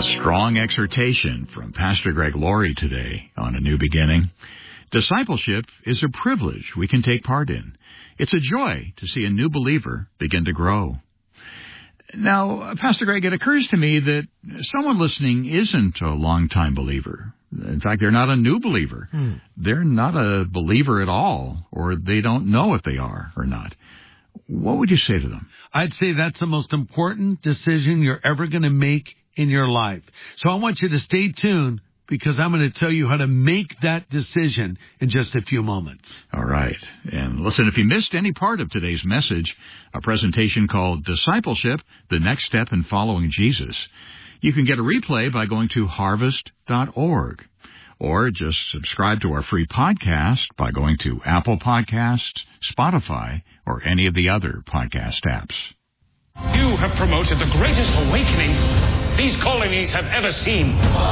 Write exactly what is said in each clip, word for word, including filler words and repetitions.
Strong exhortation from Pastor Greg Laurie today on A New Beginning. Discipleship is a privilege we can take part in. It's a joy to see a new believer begin to grow. Now, Pastor Greg, it occurs to me that someone listening isn't a longtime believer. In fact, they're not a new believer. Hmm. They're not a believer at all, or they don't know if they are or not. What would you say to them? I'd say that's the most important decision you're ever going to make in your life. So I want you to stay tuned, because I'm going to tell you how to make that decision in just a few moments. All right. And listen, if you missed any part of today's message, a presentation called Discipleship, the Next Step in Following Jesus, you can get a replay by going to harvest dot org. Or just subscribe to our free podcast by going to Apple Podcasts, Spotify, or any of the other podcast apps. You have promoted the greatest awakening these colonies have ever seen.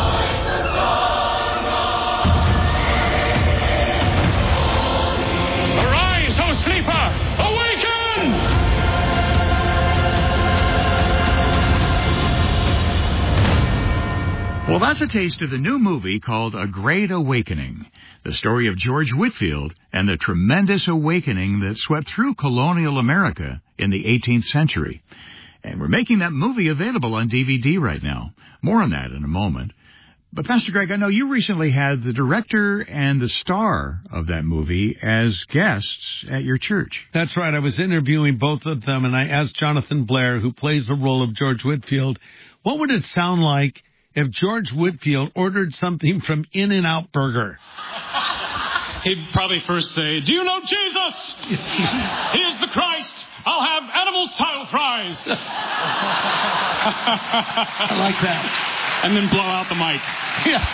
Arise, O sleeper! Awaken! Well, that's a taste of the new movie called A Great Awakening, the story of George Whitefield and the tremendous awakening that swept through colonial America in the eighteenth century. And we're making that movie available on D V D right now. More on that in a moment. But Pastor Greg, I know you recently had the director and the star of that movie as guests at your church. That's right. I was interviewing both of them, and I asked Jonathan Blair, who plays the role of George Whitefield, what would it sound like if George Whitefield ordered something from In-N-Out Burger? He'd probably first say, do you know Jesus? He is the Christ. I'll have animal-style fries. I like that. And then blow out the mic. Yeah.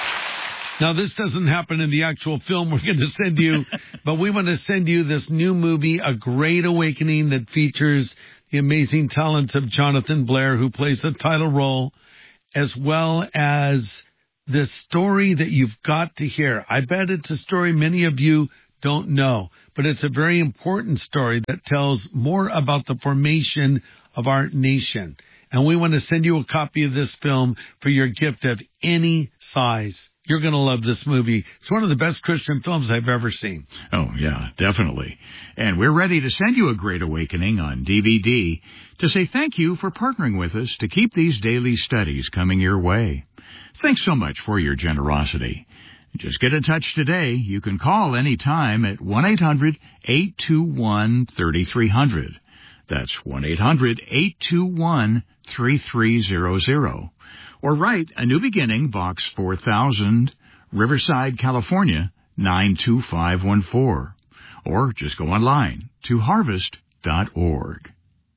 Now, this doesn't happen in the actual film we're going to send you, but we want to send you this new movie, A Great Awakening, that features the amazing talents of Jonathan Blair, who plays the title role, as well as the story that you've got to hear. I bet it's a story many of you don't know, but it's a very important story that tells more about the formation of our nation. And we want to send you a copy of this film for your gift of any size. You're going to love this movie. It's one of the best Christian films I've ever seen. Oh, yeah, definitely. And we're ready to send you A Great Awakening on D V D to say thank you for partnering with us to keep these daily studies coming your way. Thanks so much for your generosity. Just get in touch today. You can call anytime at one eight hundred eight two one three three zero zero. That's one eight hundred eight two one three three zero zero. Or write A New Beginning, Box four thousand, Riverside, California, nine two five one four. Or just go online to harvest dot org.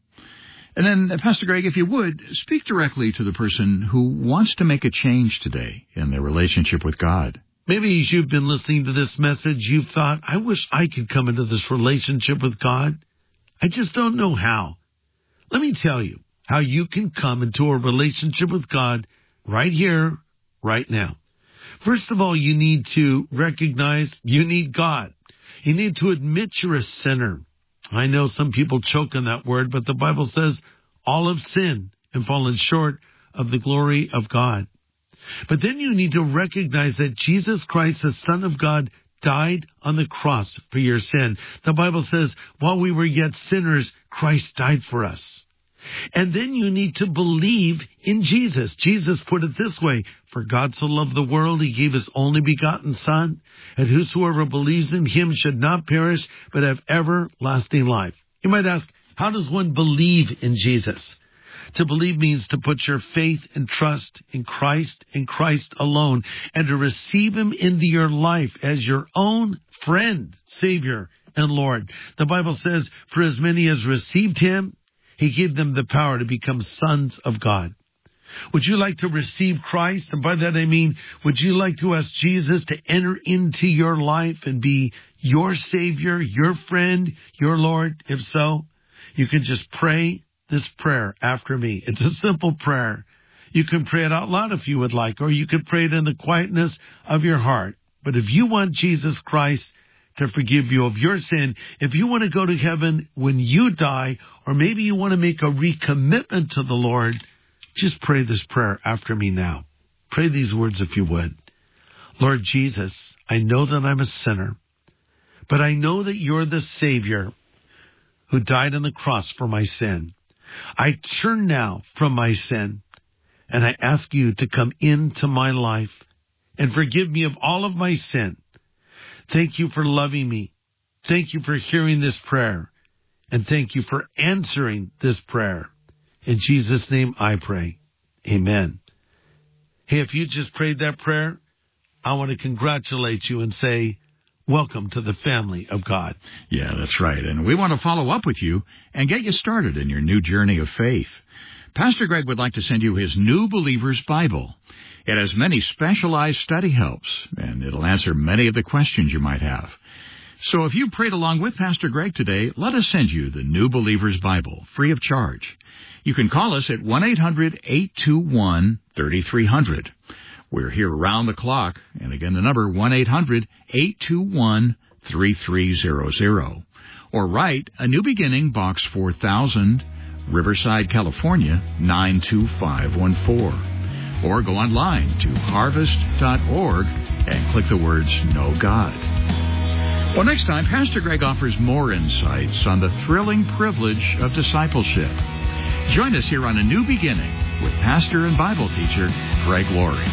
And then, Pastor Greg, if you would, speak directly to the person who wants to make a change today in their relationship with God. Maybe as you've been listening to this message, you've thought, I wish I could come into this relationship with God. I just don't know how. Let me tell you how you can come into a relationship with God right here, right now. First of all, you need to recognize you need God. You need to admit you're a sinner. I know some people choke on that word, but the Bible says all have sinned and fallen short of the glory of God. But then you need to recognize that Jesus Christ, the Son of God, died on the cross for your sin. The Bible says, while we were yet sinners, Christ died for us. And then you need to believe in Jesus. Jesus put it this way, for God so loved the world, he gave his only begotten Son, and whosoever believes in him should not perish, but have everlasting life. You might ask, how does one believe in Jesus? To believe means to put your faith and trust in Christ and Christ alone, and to receive him into your life as your own friend, Savior, and Lord. The Bible says, for as many as received him, he gave them the power to become sons of God. Would you like to receive Christ? And by that I mean, would you like to ask Jesus to enter into your life and be your Savior, your friend, your Lord? If so, you can just pray this prayer after me. It's a simple prayer. You can pray it out loud if you would like, or you could pray it in the quietness of your heart. But if you want Jesus Christ to forgive you of your sin, if you want to go to heaven when you die, or maybe you want to make a recommitment to the Lord, Just pray this prayer after me now. Pray these words if you would. Lord Jesus, I know that I'm a sinner, but I know that you're the Savior who died on the cross for my sin. I turn now from my sin, and I ask you to come into my life and forgive me of all of my sin. Thank you for loving me. Thank you for hearing this prayer, and thank you for answering this prayer. In Jesus' name I pray. Amen. Hey, if you just prayed that prayer, I want to congratulate you and say, welcome to the family of God. Yeah, that's right. And we want to follow up with you and get you started in your new journey of faith. Pastor Greg would like to send you his New Believer's Bible. It has many specialized study helps, and it'll answer many of the questions you might have. So if you prayed along with Pastor Greg today, let us send you the New Believer's Bible, free of charge. You can call us at one eight hundred eight two one three three zero zero. We're here around the clock, and again, the number one eight hundred eight two one three three zero zero. Or write A New Beginning, Box four thousand, Riverside, California, nine two five one four. Or go online to harvest dot org and click the words Know God. Well, next time, Pastor Greg offers more insights on the thrilling privilege of discipleship. Join us here on A New Beginning with pastor and Bible teacher Greg Laurie.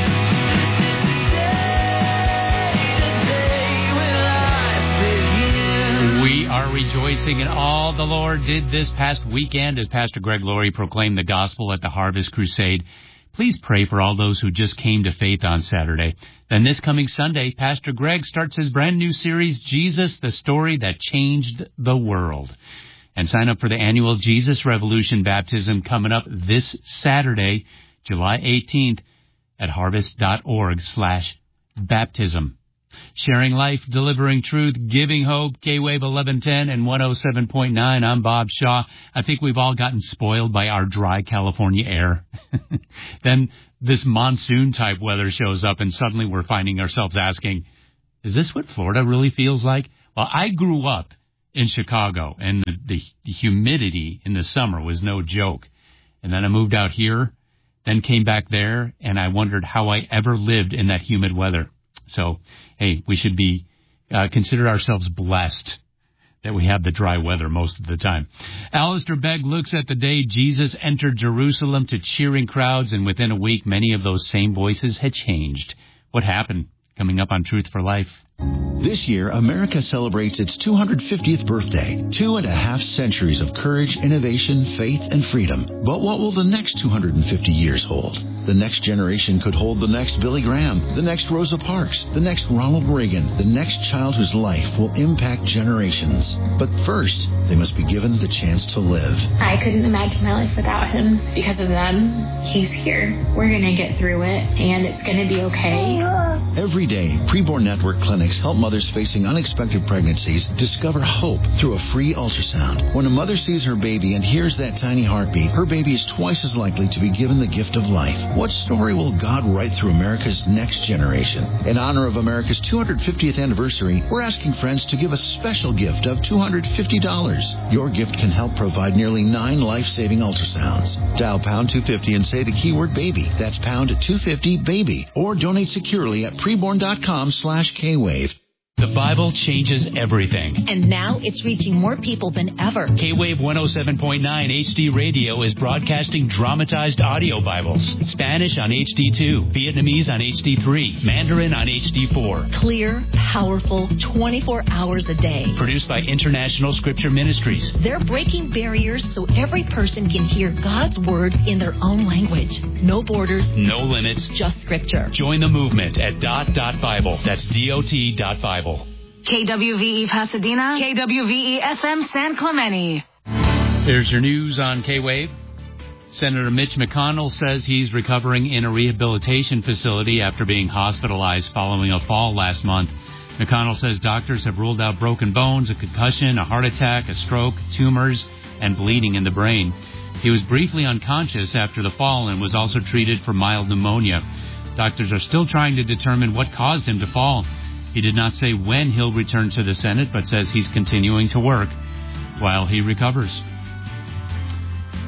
We are rejoicing in all the Lord did this past weekend as Pastor Greg Laurie proclaimed the gospel at the Harvest Crusade. Please pray for all those who just came to faith on Saturday. Then this coming Sunday, Pastor Greg starts his brand new series, Jesus, the Story That Changed the World. And sign up for the annual Jesus Revolution baptism coming up this Saturday, July eighteenth, at harvest dot org slash baptism. Sharing life, delivering truth, giving hope, K-Wave eleven ten and one oh seven point nine. I'm Bob Shaw. I think we've all gotten spoiled by our dry California air. Then this monsoon-type weather shows up, and suddenly we're finding ourselves asking, is this what Florida really feels like? Well, I grew up in Chicago, and the, the, the humidity in the summer was no joke. And then I moved out here, then came back there, and I wondered how I ever lived in that humid weather. So, hey, we should be uh, consider ourselves blessed that we have the dry weather most of the time. Alistair Begg looks at the day Jesus entered Jerusalem to cheering crowds, and within a week, many of those same voices had changed. What happened? Coming up on Truth for Life. This year, America celebrates its two hundred fiftieth birthday. Two and a half centuries of courage, innovation, faith, and freedom. But what will the next two hundred fifty years hold? The next generation could hold the next Billy Graham, the next Rosa Parks, the next Ronald Reagan, the next child whose life will impact generations. But first, they must be given the chance to live. I couldn't imagine my life without him. Because of them, he's here. We're going to get through it, and it's going to be okay. Every day, Preborn Network clinics help mothers facing unexpected pregnancies discover hope through a free ultrasound. When a mother sees her baby and hears that tiny heartbeat, her baby is twice as likely to be given the gift of life. What story will God write through America's next generation? In honor of America's two hundred fiftieth anniversary, we're asking friends to give a special gift of two hundred fifty dollars. Your gift can help provide nearly nine life-saving ultrasounds. Dial pound two fifty and say the keyword baby. That's pound two fifty baby. Or donate securely at preborn.com slash K-Wave. The Bible changes everything. And now it's reaching more people than ever. K-Wave one oh seven point nine H D Radio is broadcasting dramatized audio Bibles. Spanish on H D two, Vietnamese on H D three, Mandarin on H D four. Clear, powerful, twenty-four hours a day. Produced by International Scripture Ministries. They're breaking barriers so every person can hear God's Word in their own language. No borders. No limits. Just Scripture. Join the movement at dot dot Bible. That's D O T dot Bible. K W V E Pasadena, K W V E F M San Clemente. Here's your news on K-Wave. Senator Mitch McConnell says he's recovering in a rehabilitation facility after being hospitalized following a fall last month. McConnell says doctors have ruled out broken bones, a concussion, a heart attack, a stroke, tumors, and bleeding in the brain. He was briefly unconscious after the fall and was also treated for mild pneumonia. Doctors are still trying to determine what caused him to fall. He did not say when he'll return to the Senate, but says he's continuing to work while he recovers.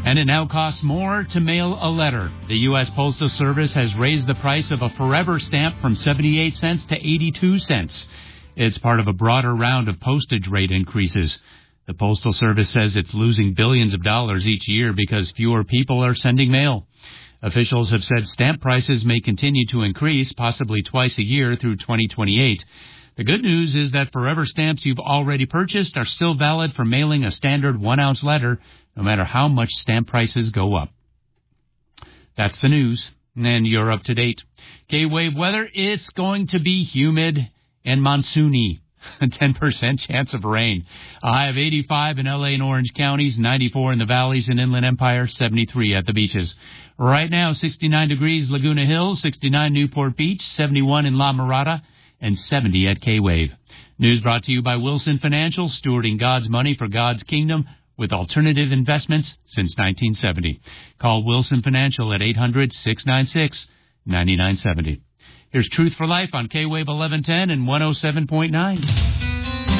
And it now costs more to mail a letter. The U S Postal Service has raised the price of a Forever stamp from seventy-eight cents to eighty-two cents. It's part of a broader round of postage rate increases. The Postal Service says it's losing billions of dollars each year because fewer people are sending mail. Officials have said stamp prices may continue to increase, possibly twice a year through twenty twenty-eight. The good news is that Forever stamps you've already purchased are still valid for mailing a standard one-ounce letter, no matter how much stamp prices go up. That's the news, and you're up to date. K-Wave weather, it's going to be humid and monsoony. A ten percent chance of rain. A high of eighty-five in L A and Orange counties, ninety-four in the valleys and Inland Empire, seventy-three at the beaches. Right now, sixty-nine degrees Laguna Hills, sixty-nine Newport Beach, seventy-one in La Mirada, and seventy at K-Wave. News brought to you by Wilson Financial, stewarding God's money for God's kingdom with alternative investments since nineteen seventy. Call Wilson Financial at eight hundred, six nine six, nine nine seven zero. Here's Truth for Life on K-Wave eleven ten and one oh seven point nine.